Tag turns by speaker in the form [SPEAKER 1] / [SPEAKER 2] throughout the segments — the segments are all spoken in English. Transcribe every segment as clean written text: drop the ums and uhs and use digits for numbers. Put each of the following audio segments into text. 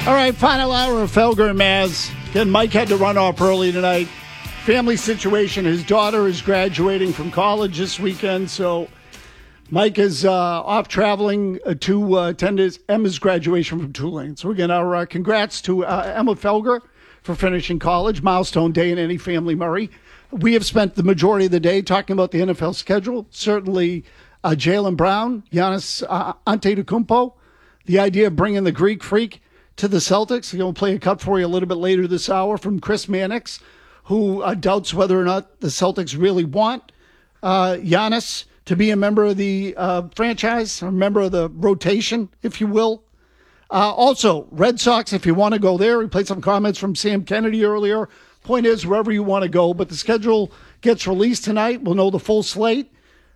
[SPEAKER 1] All right, final hour of Felger and Maz. Again, Mike had to run off early tonight. Family situation. His daughter is graduating from college this weekend, so Mike is off traveling to attend Emma's graduation from Tulane. So again, our congrats to Emma Felger for finishing college. Milestone day in any family, Murray. We have spent the majority of the day talking about the NFL schedule. Certainly Jaylen Brown, Giannis Antetokounmpo. The idea of bringing the Greek Freak to the Celtics. I'm going to play a cut for you a little bit later this hour from Chris Mannix, who doubts whether or not the Celtics really want Giannis to be a member of the franchise, a member of the rotation, if you will. Also, Red Sox, if you want to go there, we played some comments from Sam Kennedy earlier. Point is, wherever you want to go, but the schedule gets released tonight. We'll know the full slate,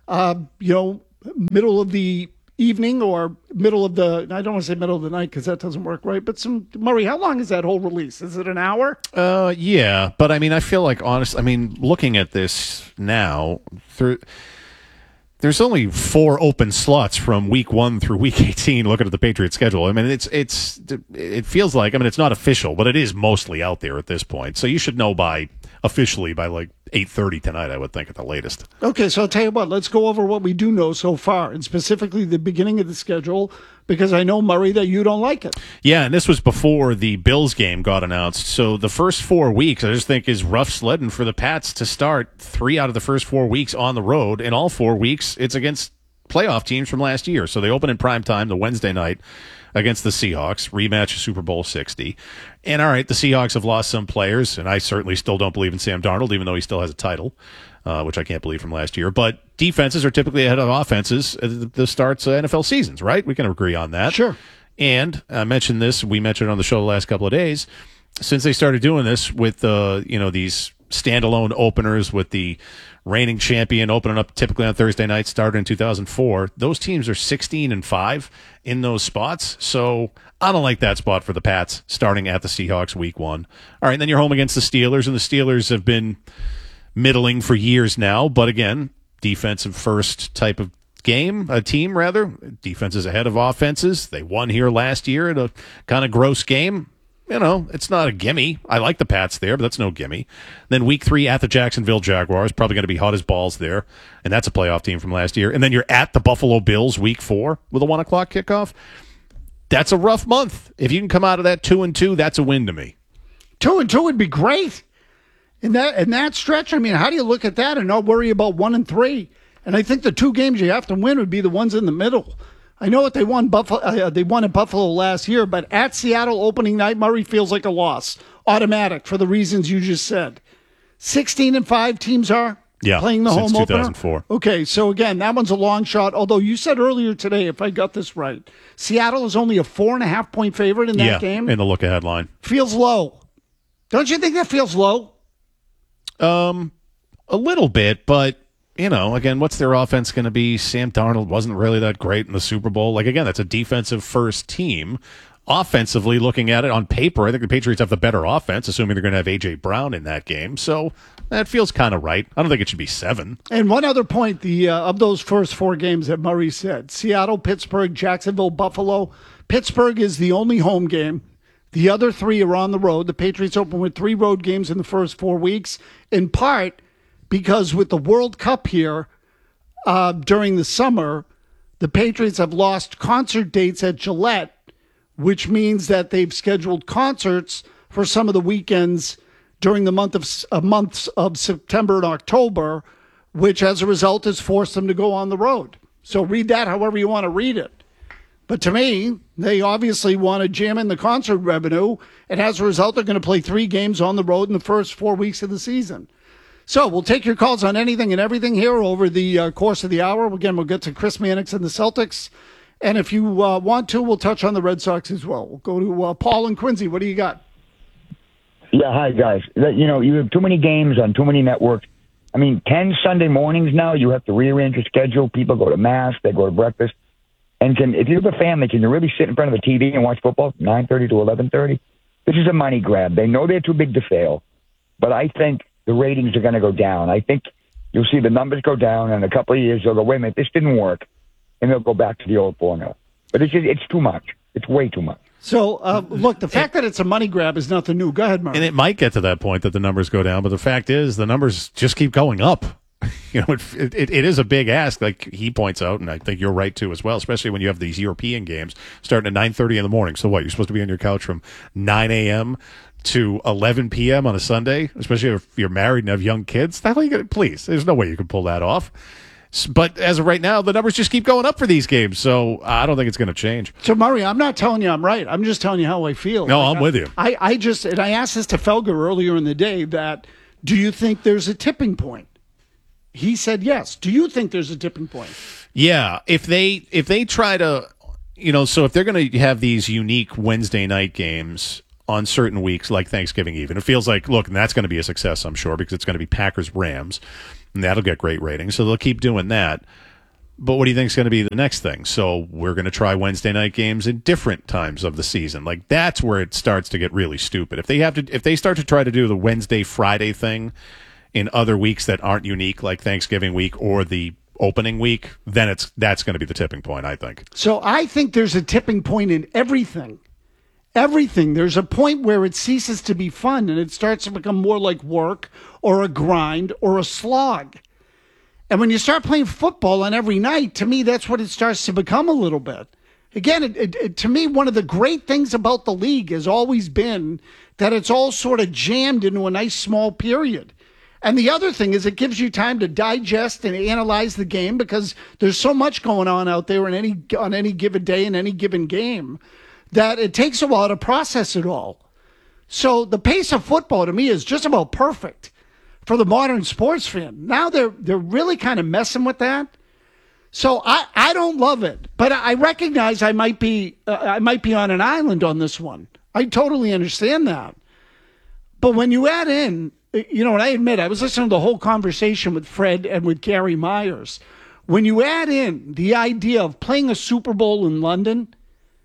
[SPEAKER 1] middle of the evening or middle of the, I don't want to say middle of the night because that doesn't work right, but Murray, how long is that whole release? Is it an hour?
[SPEAKER 2] Yeah, but I mean, I feel like, looking at this now, there's only 4 open slots from week 1 through week 18 looking at the Patriots schedule. I mean, it feels like, it's not official, but it is mostly out there at this point. So you should know officially by like 8:30 tonight, I would think, at the latest.
[SPEAKER 1] Okay, so I'll tell you what, let's go over what we do know so far, and specifically the beginning of the schedule, because I know, Murray, that you don't like it.
[SPEAKER 2] Yeah, and this was before the Bills game got announced. So the first 4 weeks, I just think, is rough sledding for the Pats to start 3 out of the first 4 weeks on the road, and all 4 weeks, it's against playoff teams from last year. So they open in prime time the Wednesday night against the Seahawks, rematch of Super Bowl 60. And all right, the Seahawks have lost some players, and I certainly still don't believe in Sam Darnold, even though he still has a title, which I can't believe from last year. But defenses are typically ahead of offenses at the starts of NFL seasons, right? We can agree on that.
[SPEAKER 1] Sure.
[SPEAKER 2] And I mentioned this, we mentioned it on the show the last couple of days, since they started doing this with these standalone openers with the reigning champion opening up typically on Thursday night, started in 2004. Those teams are 16-5 in those spots. So I don't like that spot for the Pats starting at the Seahawks week 1. All right, and then you're home against the Steelers, and the Steelers have been middling for years now. But again, defensive first type of team rather. Defense is ahead of offenses. They won here last year in a kind of gross game. It's not a gimme. I like the Pats there, but that's no gimme. Then week 3 at the Jacksonville Jaguars, probably going to be hot as balls there, and that's a playoff team from last year. And then you're at the Buffalo Bills week 4 with a 1 o'clock kickoff. That's a rough month. If you can come out of that 2-2, that's a win to me.
[SPEAKER 1] 2-2 would be great. In that stretch, how do you look at that and not worry about 1-3? And I think the 2 games you have to win would be the ones in the middle. I know what they won at Buffalo last year, but at Seattle opening night, Murray feels like a loss. Automatic for the reasons you just said. 16-5 teams are playing the home opener?
[SPEAKER 2] 2004.
[SPEAKER 1] Okay, so again, that one's a long shot. Although you said earlier today, if I got this right, Seattle is only a 4.5-point favorite in that game?
[SPEAKER 2] In the look-ahead line.
[SPEAKER 1] Feels low. Don't you think that feels low?
[SPEAKER 2] A little bit, but again, what's their offense going to be? Sam Darnold wasn't really that great in the Super Bowl. Again, that's a defensive first team. Offensively, looking at it on paper, I think the Patriots have the better offense, assuming they're going to have A.J. Brown in that game. So that feels kind of right. I don't think it should be 7.
[SPEAKER 1] And one other point, of those first 4 games that Murray said, Seattle, Pittsburgh, Jacksonville, Buffalo. Pittsburgh is the only home game. The other 3 are on the road. The Patriots open with 3 road games in the first 4 weeks, in part because with the World Cup here during the summer, the Patriots have lost concert dates at Gillette, which means that they've scheduled concerts for some of the weekends during the months of September and October, which as a result has forced them to go on the road. So read that however you want to read it. But to me, they obviously want to jam in the concert revenue, and as a result, they're going to play 3 games on the road in the first 4 weeks of the season. So we'll take your calls on anything and everything here over the course of the hour. Again, we'll get to Chris Mannix and the Celtics. And if you want to, we'll touch on the Red Sox as well. We'll go to Paul and Quincy. What do you got?
[SPEAKER 3] Yeah, hi, guys. You have too many games on too many networks. 10 Sunday mornings now, you have to rearrange your schedule. People go to mass, they go to breakfast. And if you have a family, can you really sit in front of the TV and watch football from 9:30 to 11:30? This is a money grab. They know they're too big to fail. But I think the ratings are going to go down. I think you'll see the numbers go down, and in a couple of years they'll go, wait a minute, this didn't work, and they'll go back to the old formula. But it's too much. It's way too much.
[SPEAKER 1] So, look, the fact that it's a money grab is nothing new. Go ahead, Mark.
[SPEAKER 2] And it might get to that point that the numbers go down, but the fact is the numbers just keep going up. It is a big ask, like he points out, and I think you're right too as well, especially when you have these European games starting at 9:30 in the morning. So what, you're supposed to be on your couch from 9 a.m. to 11 p.m. on a Sunday, especially if you're married and have young kids? Please, there's no way you can pull that off. But as of right now, the numbers just keep going up for these games, so I don't think it's going to change.
[SPEAKER 1] So, Murray, I'm not telling you I'm right. I'm just telling you how I feel.
[SPEAKER 2] No, I'm with you.
[SPEAKER 1] I asked this to Felger earlier in the day, that do you think there's a tipping point? He said yes. Do you think there's a tipping point?
[SPEAKER 2] Yeah, if they try to, so if they're going to have these unique Wednesday night games on certain weeks like Thanksgiving Eve, and it feels like, look, and that's going to be a success, I'm sure, because it's going to be Packers-Rams, and that'll get great ratings, so they'll keep doing that. But what do you think is going to be the next thing? So we're going to try Wednesday night games in different times of the season. Like, that's where it starts to get really stupid. If they start to try to do the Wednesday, Friday thing in other weeks that aren't unique, like Thanksgiving week or the opening week, then that's going to be the tipping point, I think.
[SPEAKER 1] So I think there's a tipping point in everything. Everything. There's a point where it ceases to be fun and it starts to become more like work or a grind or a slog. And when you start playing football on every night, to me, that's what it starts to become a little bit. Again, to me, one of the great things about the league has always been that it's all sort of jammed into a nice small period. And the other thing is it gives you time to digest and analyze the game, because there's so much going on out there on any given day in any given game that it takes a while to process it all. So the pace of football to me is just about perfect for the modern sports fan. Now they're really kind of messing with that. So I don't love it, but I recognize I might be on an island on this one. I totally understand that. But when you add in, and I admit, I was listening to the whole conversation with Fred and with Gary Myers. When you add in the idea of playing a Super Bowl in London,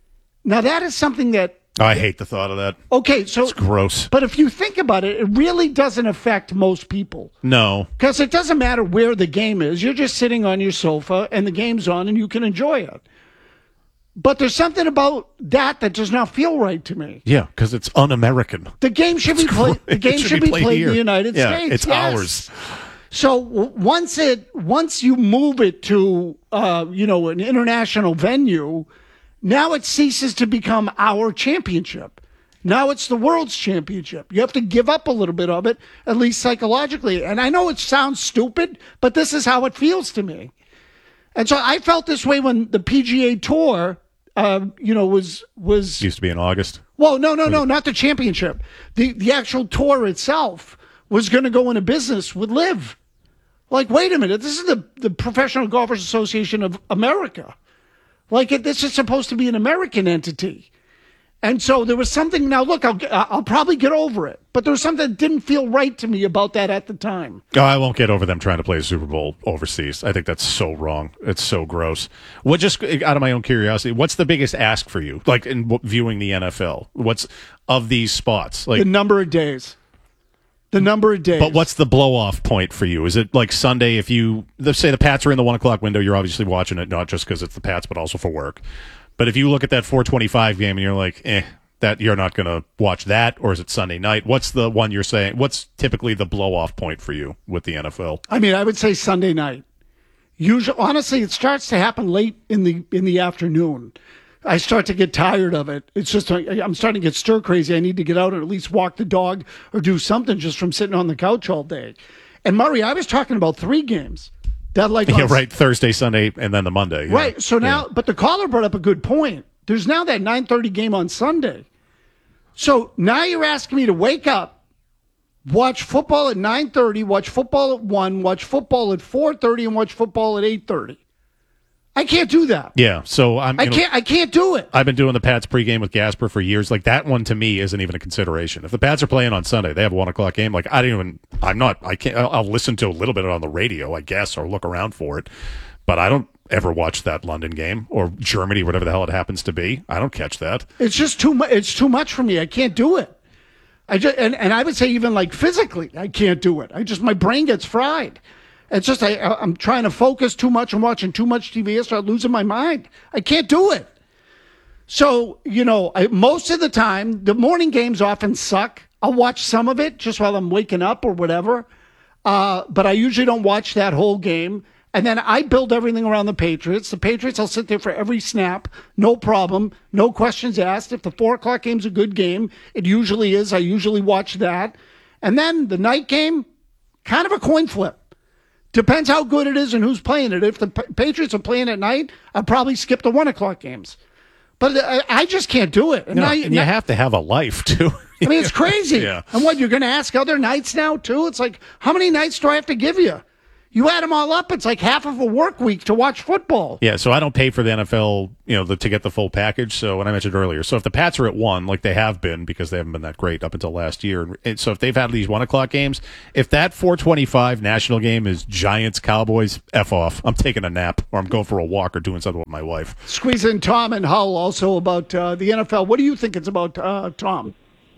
[SPEAKER 1] now that is something that...
[SPEAKER 2] I hate the thought of that.
[SPEAKER 1] Okay, so...
[SPEAKER 2] It's gross.
[SPEAKER 1] But if you think about it, it really doesn't affect most people.
[SPEAKER 2] No.
[SPEAKER 1] Because it doesn't matter where the game is. You're just sitting on your sofa and the game's on and you can enjoy it. But there's something about that does not feel right to me.
[SPEAKER 2] Yeah, because it's un-American.
[SPEAKER 1] The game should be played. The game should be played in the United States.
[SPEAKER 2] It's ours.
[SPEAKER 1] So once you move it to an international venue, now it ceases to become our championship. Now it's the world's championship. You have to give up a little bit of it, at least psychologically. And I know it sounds stupid, but this is how it feels to me. And so I felt this way when the PGA Tour, was
[SPEAKER 2] used to be in August.
[SPEAKER 1] Well, no, not the championship. The actual tour itself was going to go into business with LIV. Like, wait a minute, this is the Professional Golfers Association of America. Like, this is supposed to be an American entity. And so there was something. Now, look, I'll probably get over it, but there was something that didn't feel right to me about that at the time.
[SPEAKER 2] Oh, I won't get over them trying to play a Super Bowl overseas. I think that's so wrong. It's so gross. What, just out of my own curiosity, what's the biggest ask for you, like in viewing the NFL? What's of these spots? Like
[SPEAKER 1] the number of days. But
[SPEAKER 2] what's the blow-off point for you? Is it like Sunday, if let's say the Pats are in the 1 o'clock window, you're obviously watching it, not just because it's the Pats, but also for work. But if you look at that 4:25 game and you're like, that you're not going to watch that, or is it Sunday night? What's the one you're saying? What's typically the blow-off point for you with the NFL?
[SPEAKER 1] I mean, I would say Sunday night. Usually, honestly, it starts to happen late in the afternoon. I start to get tired of it. It's just I'm starting to get stir crazy. I need to get out and at least walk the dog or do something just from sitting on the couch all day. And Murray, I was talking about 3 games.
[SPEAKER 2] Right, Thursday, Sunday, and then the Monday. Yeah.
[SPEAKER 1] Right, so now, but the caller brought up a good point. There's now that 9:30 game on Sunday. So now you're asking me to wake up, watch football at 9:30, watch football at 1, watch football at 4:30, and watch football at 8:30. I can't do that.
[SPEAKER 2] Yeah, so
[SPEAKER 1] I can't do it.
[SPEAKER 2] I've been doing the Pats pregame with Gasper for years. Like, that one to me isn't even a consideration. If the Pats are playing on Sunday, they have a 1 o'clock game. Like, I'll listen to a little bit on the radio, I guess, or look around for it. But I don't ever watch that London game or Germany, whatever the hell it happens to be. I don't catch that.
[SPEAKER 1] It's just too much. It's too much for me. I can't do it. And I would say even like physically, I can't do it. My brain gets fried. It's just I'm trying to focus too much. I'm watching too much TV. I start losing my mind. I can't do it. So, most of the time, the morning games often suck. I'll watch some of it just while I'm waking up or whatever. But I usually don't watch that whole game. And then I build everything around the Patriots. The Patriots, I'll sit there for every snap. No problem. No questions asked. If the 4 o'clock game's a good game, it usually is. I usually watch that. And then the night game, kind of a coin flip. Depends how good it is and who's playing it. If the Patriots are playing at night, I'd probably skip the 1 o'clock games. But I just can't do it.
[SPEAKER 2] And you have to have a life, too.
[SPEAKER 1] I mean, it's crazy.
[SPEAKER 2] Yeah.
[SPEAKER 1] And what, you're going to ask other nights now, too? It's like, how many nights do I have to give you? You add them all up, it's like half of a work week to watch football.
[SPEAKER 2] Yeah, so I don't pay for the NFL, to get the full package. So when I mentioned earlier, so if the Pats are at 1, like they have been, because they haven't been that great up until last year, and so if they've had these 1 o'clock games, if that 4:25 national game is Giants Cowboys, F off. I'm taking a nap, or I'm going for a walk, or doing something with my wife.
[SPEAKER 1] Squeeze in Tom and Hull also about the NFL. What do you think it's about, Tom?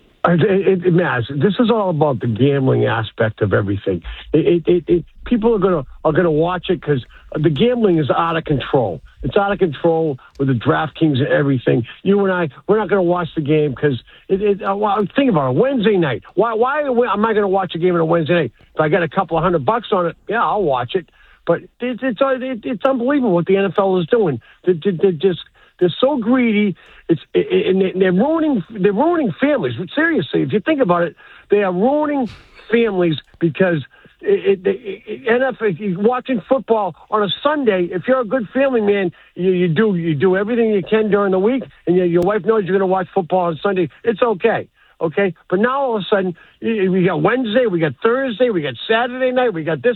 [SPEAKER 4] Maz, this is all about the gambling aspect of everything. People are gonna watch it because the gambling is out of control. It's out of control with the DraftKings and everything. You and I, we're not gonna watch the game because think about it. Wednesday night. Why am I gonna watch a game on a Wednesday night? If I got a couple of $100 on it, yeah, I'll watch it. But it's unbelievable what the NFL is doing. They're so greedy. And they're ruining families. Seriously, if you think about it, they are ruining families because NFL, you're watching football on a Sunday. If you're a good family man, you do everything you can during the week, and your wife knows you're going to watch football on Sunday. It's okay. Okay, but now all of a sudden we got Wednesday, we got Thursday, we got Saturday night, we got this,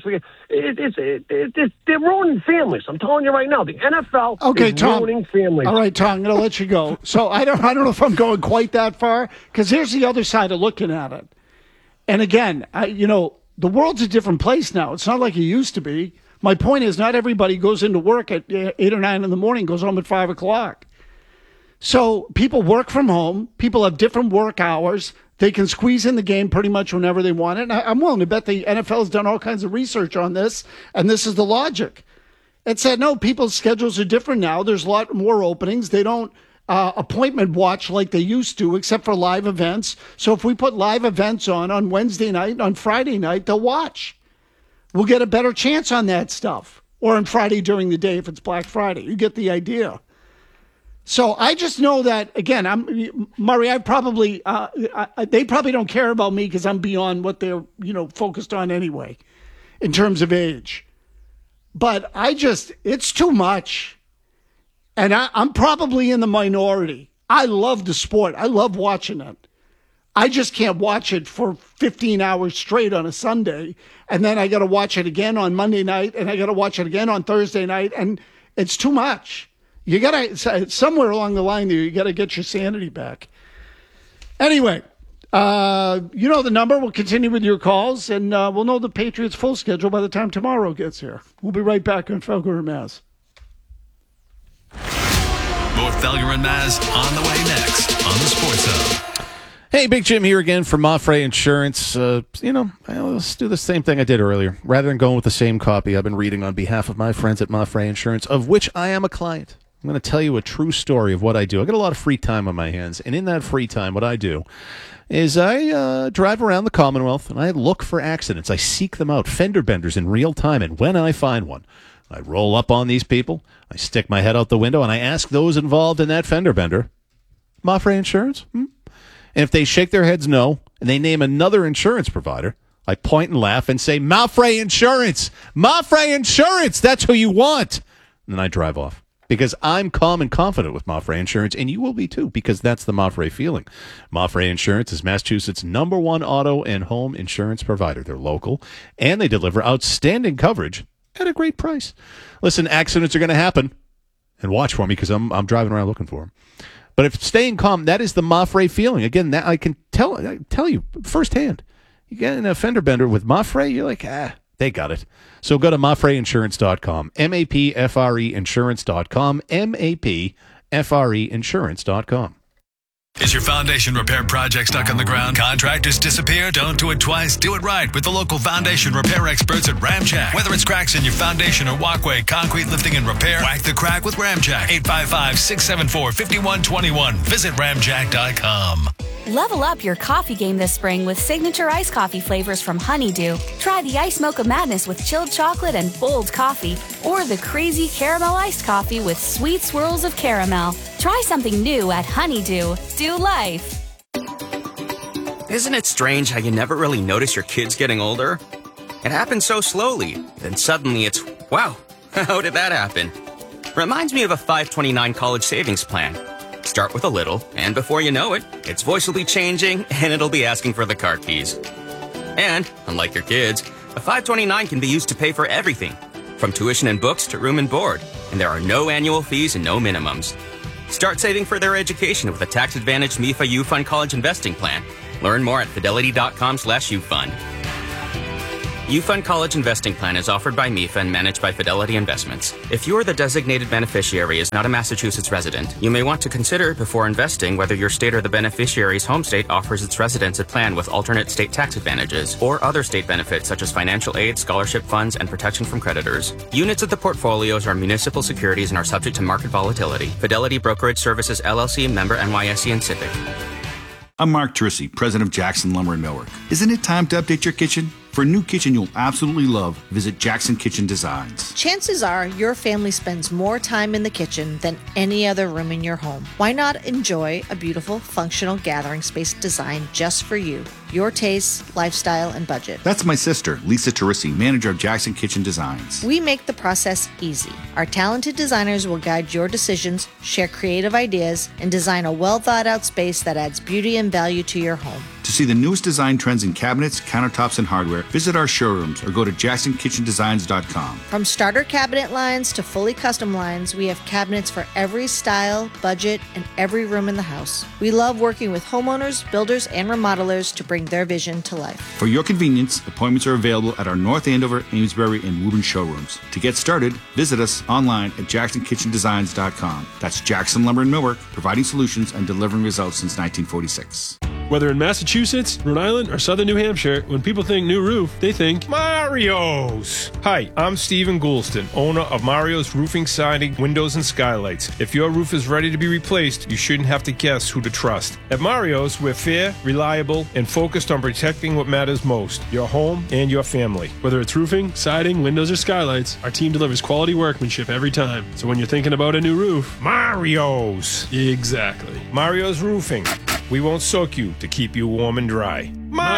[SPEAKER 4] they're ruining families. I'm telling you right now, the NFL is ruining families.
[SPEAKER 1] All right, Tom, I'm going to let you go. So I don't know if I'm going quite that far because here's the other side of looking at it. And again, the world's a different place now. It's not like it used to be. My point is, not everybody goes into work at 8 or 9 in the morning, goes home at 5 o'clock. So people work from home. People have different work hours. They can squeeze in the game pretty much whenever they want it. And I'm willing to bet the NFL has done all kinds of research on this, and this is the logic. It said, no, people's schedules are different now. There's a lot more openings. They don't appointment watch like they used to, except for live events. So if we put live events on Wednesday night, on Friday night, they'll watch. We'll get a better chance on that stuff. Or on Friday during the day if it's Black Friday. You get the idea. So I just know that, again, Murray, they probably don't care about me because I'm beyond what they're, focused on anyway in terms of age. But it's too much. And I'm probably in the minority. I love the sport. I love watching it. I just can't watch it for 15 hours straight on a Sunday. And then I got to watch it again on Monday night. And I got to watch it again on Thursday night. And it's too much. You got to, somewhere along the line there, you got to get your sanity back. Anyway, the number. We'll continue with your calls, and we'll know the Patriots' full schedule by the time tomorrow gets here. We'll be right back on Felger and Maz.
[SPEAKER 5] More Felger and Maz on the way next on the Sports Hub.
[SPEAKER 2] Hey, Big Jim here again from Mafre Insurance. Let's do the same thing I did earlier. Rather than going with the same copy, I've been reading on behalf of my friends at Mafre Insurance, of which I am a client. I'm going to tell you a true story of what I do. I got a lot of free time on my hands, and in that free time, what I do is I drive around the Commonwealth, and I look for accidents. I seek them out, fender benders in real time, and when I find one, I roll up on these people, I stick my head out the window, and I ask those involved in that fender bender, Mafre Insurance? And if they shake their heads no, and they name another insurance provider, I point and laugh and say, Mafre Insurance! Mafre Insurance! That's who you want! And then I drive off. Because I'm calm and confident with Mafre Insurance, and you will be too, because that's the Mafre feeling. Mafre Insurance is Massachusetts' #1 auto and home insurance provider. They're local, and they deliver outstanding coverage at a great price. Listen, accidents are going to happen, and watch for me because I'm driving around looking for them. But if staying calm, that is the Mafre feeling. Again, that I can tell you firsthand. You get in a fender bender with Mafre, you're like, they got it. So go to MAPFREinsurance.com, MAPFRE Insurance.com, MAPFRE Insurance.com.
[SPEAKER 5] Is your foundation repair project stuck on the ground? Contractors disappear? Don't do it twice. Do it right with the local foundation repair experts at Ramjack. Whether it's cracks in your foundation or walkway, concrete lifting and repair, whack the crack with Ramjack. 855-674-5121. Visit ramjack.com.
[SPEAKER 6] Level up your coffee game this spring with signature iced coffee flavors from Honeydew. Try the Ice Mocha Madness with chilled chocolate and bold coffee, or the crazy caramel iced coffee with sweet swirls of caramel. Try something new at Honeydew. Do life.
[SPEAKER 7] Isn't it strange how you never really notice your kids getting older? It happens so slowly, then suddenly it's, wow, how did that happen? Reminds me of a 529 college savings plan. Start with a little, and before you know it, its voice will be changing and it'll be asking for the car keys. And, unlike your kids, a 529 can be used to pay for everything, from tuition and books to room and board, and there are no annual fees and no minimums. Start saving for their education with a tax-advantaged MIFA U-Fund College Investing Plan. Learn more at fidelity.com/UFund. U-Fund College Investing Plan is offered by MIFA and managed by Fidelity Investments. If you or the designated beneficiary is not a Massachusetts resident, you may want to consider before investing whether your state or the beneficiary's home state offers its residents a plan with alternate state tax advantages or other state benefits such as financial aid, scholarship funds, and protection from creditors. Units of the portfolios are municipal securities and are subject to market volatility. Fidelity Brokerage Services, LLC, member NYSE and SIPC.
[SPEAKER 8] I'm Mark Trissy, president of Jackson Lumber and Millwork. Isn't it time to update your kitchen? For a new kitchen you'll absolutely love, visit Jackson Kitchen Designs.
[SPEAKER 9] Chances are your family spends more time in the kitchen than any other room in your home. Why not enjoy a beautiful, functional gathering space designed just for you, your tastes, lifestyle, and budget?
[SPEAKER 8] That's my sister, Lisa Terisi, manager of Jackson Kitchen Designs.
[SPEAKER 9] We make the process easy. Our talented designers will guide your decisions, share creative ideas, and design a well-thought-out space that adds beauty and value to your home.
[SPEAKER 8] To see the newest design trends in cabinets, countertops, and hardware, visit our showrooms or go to JacksonKitchenDesigns.com.
[SPEAKER 9] From starter cabinet lines to fully custom lines, we have cabinets for every style, budget, and every room in the house. We love working with homeowners, builders, and remodelers to bring their vision to life.
[SPEAKER 8] For your convenience, appointments are available at our North Andover, Amesbury, and Woburn showrooms. To get started, visit us online at JacksonKitchenDesigns.com. That's Jackson Lumber and Millwork, providing solutions and delivering results since 1946.
[SPEAKER 10] Whether in Massachusetts, Rhode Island, or Southern New Hampshire, when people think new roof, they think Mario's. Hi, I'm Stephen Goulston, owner of Mario's Roofing, Siding, Windows, and Skylights. If your roof is ready to be replaced, you shouldn't have to guess who to trust. At Mario's, we're fair, reliable, and focused on protecting what matters most, your home and your family. Whether it's roofing, siding, windows, or skylights, our team delivers quality workmanship every time. So when you're thinking about a new roof, Mario's. Exactly. Mario's Roofing. We won't soak you to keep you warm and dry.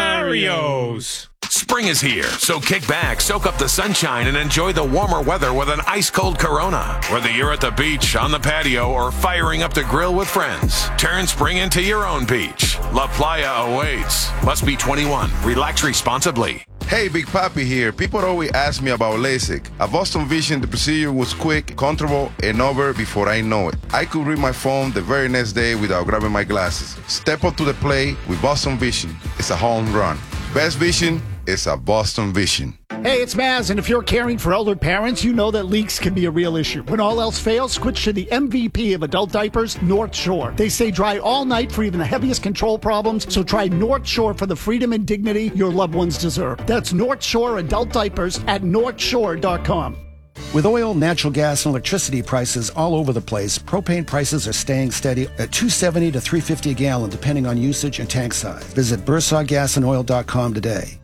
[SPEAKER 10] Mario's.
[SPEAKER 11] Spring is here, so kick back, soak up the sunshine, and enjoy the warmer weather with an ice-cold Corona. Whether you're at the beach, on the patio, or firing up the grill with friends, turn spring into your own beach. La Playa awaits. Must be 21. Relax responsibly.
[SPEAKER 12] Hey, Big Papi here. People always ask me about LASIK. At Boston Vision, the procedure was quick, comfortable, and over before I know it. I could read my phone the very next day without grabbing my glasses. Step up to the plate with Boston Vision. It's a home run. Best vision is a Boston Vision.
[SPEAKER 1] Hey, it's Maz, and if you're caring for elder parents, you know that leaks can be a real issue. When all else fails, switch to the MVP of adult diapers, North Shore. They stay dry all night for even the heaviest control problems, so try North Shore for the freedom and dignity your loved ones deserve. That's North Shore adult diapers at northshore.com.
[SPEAKER 13] With oil, natural gas, and electricity prices all over the place, propane prices are staying steady at $2.70 to $3.50 a gallon, depending on usage and tank size. Visit BursawGasAndOil.com today.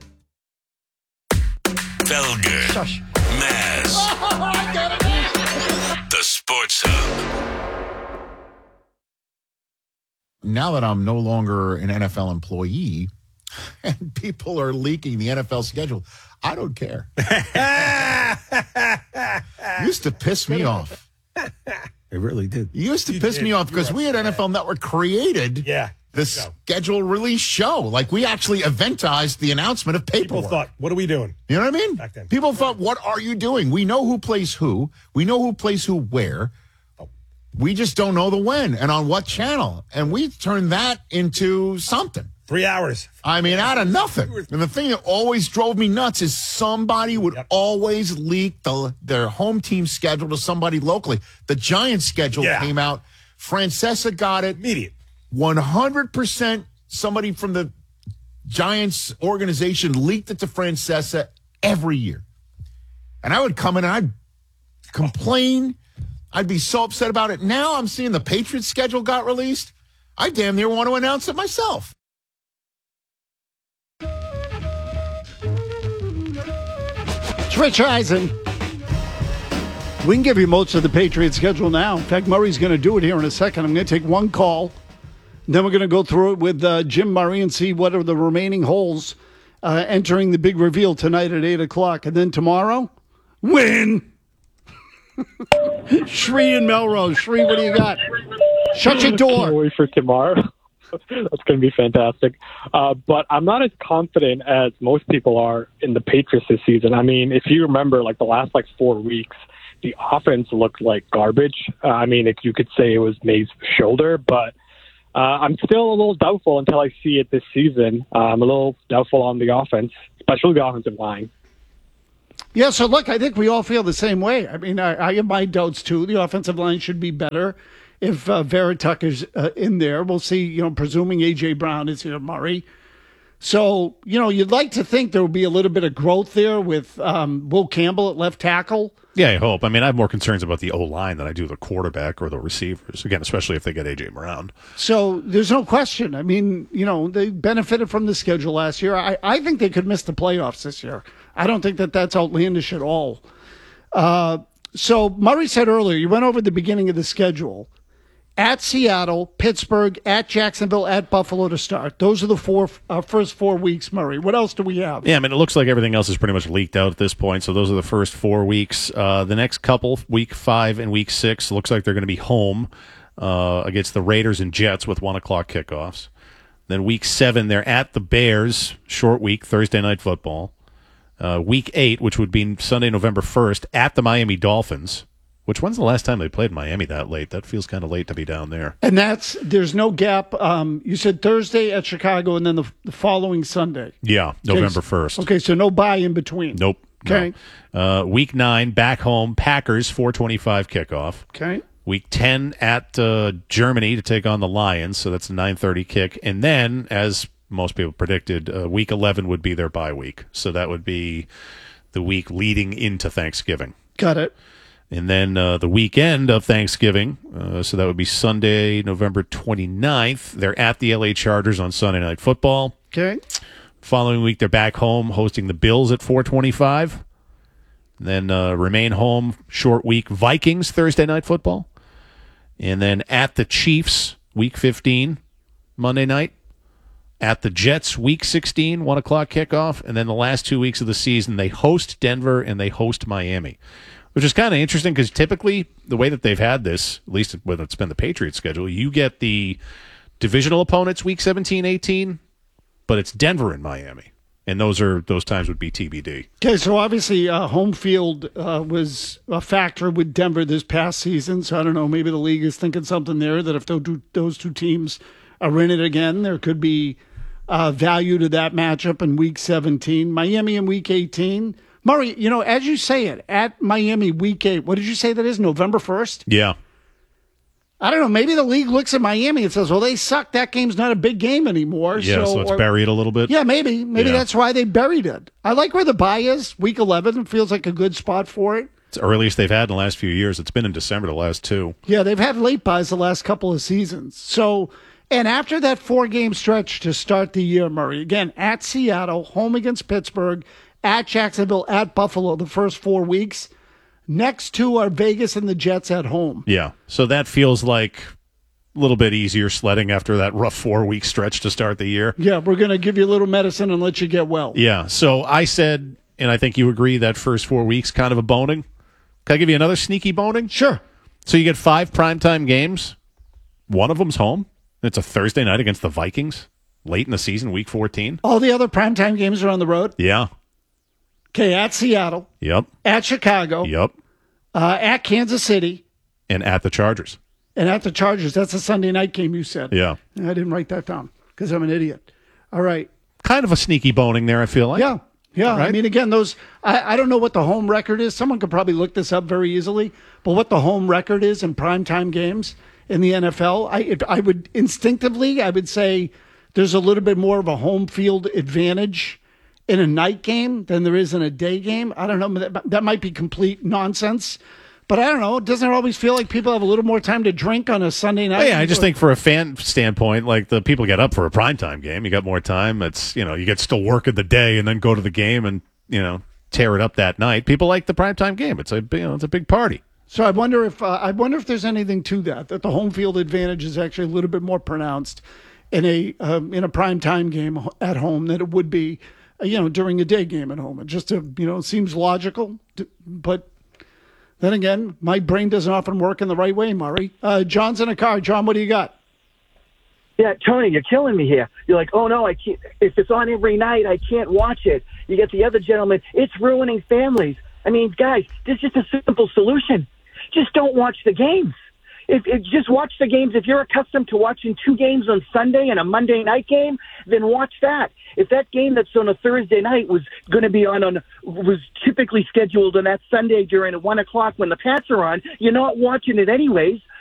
[SPEAKER 5] Felger, Maz, the Sports Hub.
[SPEAKER 14] Now that I'm no longer an NFL employee and people are leaking the NFL schedule, I don't care. Used to piss me off.
[SPEAKER 15] It really did.
[SPEAKER 14] It used to piss me off because we at NFL Network created the schedule release show. Like, we actually eventized the announcement of paperwork.
[SPEAKER 15] People thought, what are we doing?
[SPEAKER 14] You know what I mean?
[SPEAKER 15] Back then.
[SPEAKER 14] People thought, what are you doing? We know who plays who. We know who plays who where. We just don't know the when and on what channel. And we turned that into something.
[SPEAKER 15] 3 hours.
[SPEAKER 14] I mean, out of nothing. And the thing that always drove me nuts is somebody would always leak their home team schedule to somebody locally. The Giants schedule came out. Francesa got it.
[SPEAKER 15] Immediate.
[SPEAKER 14] 100% somebody from the Giants organization leaked it to Francesa every year. And I would come in and I'd complain. I'd be so upset about it. Now I'm seeing the Patriots schedule got released. I damn near want to announce it myself.
[SPEAKER 1] It's Rich Eisen. We can give you most of the Patriots schedule now. In fact, Murray's going to do it here in a second. I'm going to take one call. Then we're going to go through it with Jim Murray and see what are the remaining holes entering the big reveal tonight at 8 o'clock. And then tomorrow, win. Shree and Melrose. Shree, what do you got? Shut your door.
[SPEAKER 16] Can't wait for tomorrow. That's going to be fantastic. But I'm not as confident as most people are in the Patriots this season. I mean, if you remember, like the last 4 weeks, the offense looked like garbage. You could say it was May's shoulder, but I'm still a little doubtful until I see it this season. I'm a little doubtful on the offense, especially the offensive line.
[SPEAKER 1] Yeah, so look, I think we all feel the same way. I mean, I have my doubts too. The offensive line should be better if Veritek is in there. We'll see, presuming A.J. Brown is here, Murray. So, you'd like to think there will be a little bit of growth there with Will Campbell at left tackle.
[SPEAKER 2] Yeah, I hope. I mean, I have more concerns about the O-line than I do the quarterback or the receivers. Again, especially if they get A.J. Brown.
[SPEAKER 1] So there's no question. I mean, they benefited from the schedule last year. I think they could miss the playoffs this year. I don't think that that's outlandish at all. So Murray said earlier, you went over the beginning of the schedule. At Seattle, Pittsburgh, at Jacksonville, at Buffalo to start. Those are the first 4 weeks, Murray. What else do we have?
[SPEAKER 2] Yeah, I mean, it looks like everything else is pretty much leaked out at this point. So those are the first 4 weeks. The next couple, week 5 and week 6, looks like they're going to be home against the Raiders and Jets with 1 o'clock kickoffs. Then week 7, they're at the Bears, short week, Thursday night football. Week 8, which would be Sunday, November 1st, at the Miami Dolphins. When's the last time they played Miami that late? That feels kind of late to be down there.
[SPEAKER 1] And there's no gap. You said Thursday at Chicago and then the following Sunday.
[SPEAKER 2] Yeah, November 1st.
[SPEAKER 1] Okay, so no bye in between.
[SPEAKER 2] Nope.
[SPEAKER 1] Okay.
[SPEAKER 2] No. Week 9, back home, Packers, 4:25 kickoff.
[SPEAKER 1] Okay.
[SPEAKER 2] Week 10 at Germany to take on the Lions, so that's a 9:30 kick. And then, as most people predicted, week 11 would be their bye week. So that would be the week leading into Thanksgiving.
[SPEAKER 1] Got it.
[SPEAKER 2] And then the weekend of Thanksgiving, so that would be Sunday, November 29th. They're at the LA Chargers on Sunday Night Football.
[SPEAKER 1] Okay.
[SPEAKER 2] Following week, they're back home hosting the Bills at 4:25. Then remain home, short week, Vikings, Thursday Night Football. And then at the Chiefs, week 15, Monday night. At the Jets, week 16, 1 o'clock kickoff. And then the last 2 weeks of the season, they host Denver and they host Miami. Which is kind of interesting because typically the way that they've had this, at least when it's been the Patriots schedule, you get the divisional opponents week 17, 18, but it's Denver and Miami. And those times would be TBD.
[SPEAKER 1] Okay, so obviously home field was a factor with Denver this past season. So I don't know, maybe the league is thinking something there that if those two teams are in it again, there could be value to that matchup in week 17. Miami in week 18. Murray, as you say it, at Miami week 8, what did you say that is, November 1st?
[SPEAKER 2] Yeah.
[SPEAKER 1] I don't know. Maybe the league looks at Miami and says, well, they suck. That game's not a big game anymore.
[SPEAKER 2] Yeah, so it's buried a little bit.
[SPEAKER 1] Yeah, maybe. Maybe that's why they buried it. I like where the bye is, week 11. It feels like a good spot for it.
[SPEAKER 2] It's the earliest they've had in the last few years. It's been in December the last 2.
[SPEAKER 1] Yeah, they've had late buys the last couple of seasons. So, and after that 4-game stretch to start the year, Murray, again, at Seattle, home against Pittsburgh, at Jacksonville, at Buffalo, the first 4 weeks. Next 2 are Vegas and the Jets at home.
[SPEAKER 2] Yeah, so that feels like a little bit easier sledding after that rough 4-week stretch to start the year.
[SPEAKER 1] Yeah, we're going to give you a little medicine and let you get well.
[SPEAKER 2] Yeah, so I said, and I think you agree, that first 4 weeks kind of a boning. Can I give you another sneaky boning?
[SPEAKER 1] Sure.
[SPEAKER 2] So you get 5 primetime games. One of them's home. It's a Thursday night against the Vikings, late in the season, week 14.
[SPEAKER 1] All the other primetime games are on the road?
[SPEAKER 2] Yeah.
[SPEAKER 1] Okay, at Seattle.
[SPEAKER 2] Yep.
[SPEAKER 1] At Chicago.
[SPEAKER 2] Yep.
[SPEAKER 1] At Kansas City.
[SPEAKER 2] And at the Chargers.
[SPEAKER 1] And at the Chargers. That's a Sunday night game you said.
[SPEAKER 2] Yeah.
[SPEAKER 1] I didn't write that down because I'm an idiot. All right.
[SPEAKER 2] Kind of a sneaky boning there, I feel like.
[SPEAKER 1] Yeah. Yeah.
[SPEAKER 2] Right?
[SPEAKER 1] I mean, again, those, I don't know what the home record is. Someone could probably look this up very easily. But what the home record is in primetime games, in the NFL. I would instinctively, I would say there's a little bit more of a home field advantage in a night game than there is in a day game. I don't know. That might be complete nonsense. But I don't know. Doesn't it always feel like people have a little more time to drink on a Sunday night?
[SPEAKER 2] Well, yeah, I just think for a fan standpoint, like the people get up for a primetime game. You got more time. It's, you get still work in the day and then go to the game and, tear it up that night. People like the primetime game. It's a big party.
[SPEAKER 1] So I wonder if there's anything to that the home field advantage is actually a little bit more pronounced in a primetime game at home than it would be, during a day game at home. It just seems logical, but. Then again, my brain doesn't often work in the right way, Murray. John's in a car. John, what do you got?
[SPEAKER 17] Yeah, Tony, you're killing me here. You're like, oh, no, I can't. If it's on every night, I can't watch it. You get the other gentleman. It's ruining families. I mean, guys, this is just a simple solution. Just don't watch the games. If just watch the games. If you're accustomed to watching 2 games on Sunday and a Monday night game, then watch that. If that game that's on a Thursday night was going to be was typically scheduled on that Sunday during 1 o'clock when the Pats are on, you're not watching it anyways.